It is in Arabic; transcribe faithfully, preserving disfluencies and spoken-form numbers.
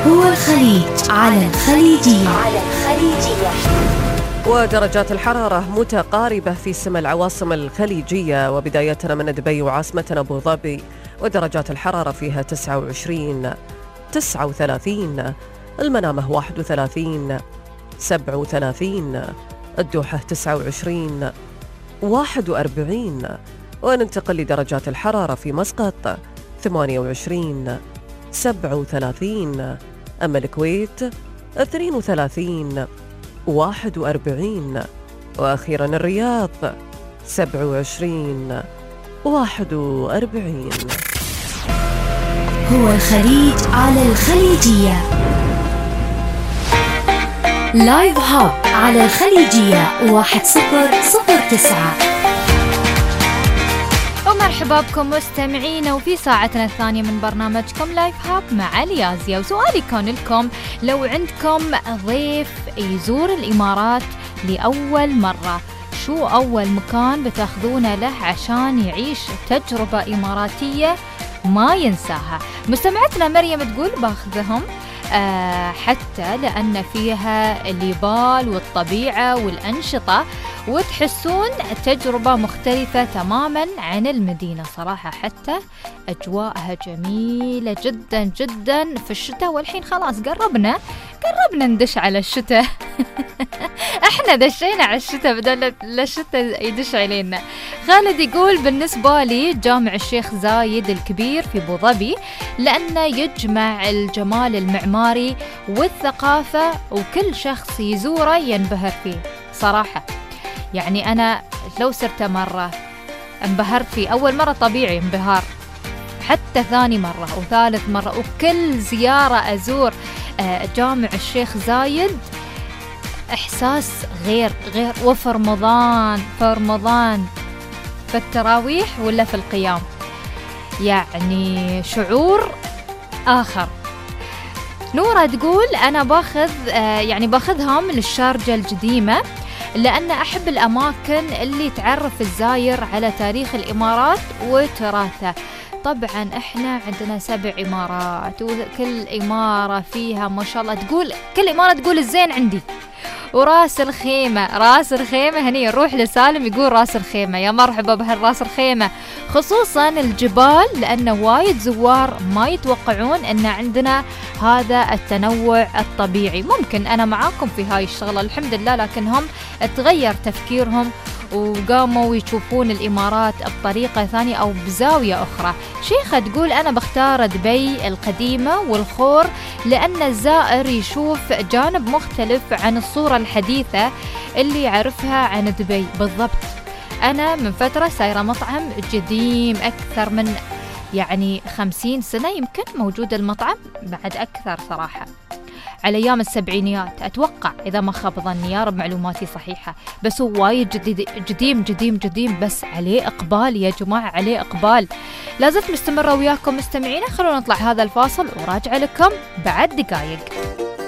هو الخليج على الخليجية. على الخليجية. ودرجات الحرارة متقاربة في سما العواصم الخليجية، وبدايتنا من دبي وعاصمتنا أبو ظبي، ودرجات الحرارة فيها تسعة وعشرين، تسعة وثلاثين، المنامة واحد وثلاثين، سبعة وثلاثين، الدوحة تسعة وعشرين، واحد وأربعين. وننتقل لدرجات الحرارة في مسقط ثمانية وعشرين، سبعة وثلاثين، أما الكويت اثنين وثلاثين، واحد وأربعين، وأخيرا الرياض سبعة وعشرين، واحد وأربعين. هو الخليج على الخليجية. لايف هاب على الخليجية واحد صفر صفر تسعة. ومرحبا بكم مستمعينا وفي ساعتنا الثانية من برنامجكم لايف هاب مع اليازية. وسؤالي كان لكم، لو عندكم ضيف يزور الإمارات لأول مرة، شو أول مكان بتاخذونه له عشان يعيش تجربة إماراتية ما ينساها؟ مستمعتنا مريم تقول باخذهم أه حتى لأن فيها الجبال والطبيعة والأنشطة، وتحسون تجربة مختلفة تماما عن المدينة. صراحة حتى أجواءها جميلة جدا جدا في الشتاء، والحين خلاص قربنا قربنا ندش على الشتاء. احنا دشينا على الشتاء بدل الشتاء يدش علينا. خالد يقول بالنسبة لي جامع الشيخ زايد الكبير في أبو ظبي، لأنه يجمع الجمال المعماري والثقافة، وكل شخص يزوره ينبهر فيه. صراحة يعني أنا لو سرت مرة انبهرت فيه، أول مرة طبيعي انبهار، حتى ثاني مرة وثالث مرة، وكل زيارة أزور جامع الشيخ زايد إحساس غير غير. وفي رمضان في رمضان في التراويح ولا في القيام، يعني شعور آخر. نورة تقول أنا باخذ يعني باخذهم للشارجة القديمة، لأن أحب الأماكن اللي تعرف الزاير على تاريخ الإمارات وتراثه. طبعا إحنا عندنا سبع إمارات، وكل إمارة فيها ما شاء الله، تقول كل إمارة تقول الزين عندي. وراس الخيمة، راس الخيمة هني نروح لسالم يقول راس الخيمة، يا مرحبا بهالراس الخيمة، خصوصا الجبال، لأنه وايد زوار ما يتوقعون أن عندنا هذا التنوع الطبيعي. ممكن أنا معاكم في هاي الشغلة الحمد لله، لكنهم تغير تفكيرهم وقاموا يشوفون الإمارات بطريقة ثانية أو بزاوية أخرى. شيخة تقول أنا بختار دبي القديمة والخور، لأن الزائر يشوف جانب مختلف عن الصورة الحديثة اللي يعرفها عن دبي. بالضبط، أنا من فترة سايرة مطعم قديم أكثر من يعني خمسين سنة يمكن موجود المطعم، بعد أكثر صراحة، على أيام السبعينيات أتوقع إذا ما خاب ظني، يا رب معلوماتي صحيحة، بس هو وايد جديد قديم قديم قديم، بس عليه إقبال يا جماعة، عليه إقبال. لازلت مستمرة وياكم مستمعين، خلونا نطلع هذا الفاصل وراجع لكم بعد دقايق.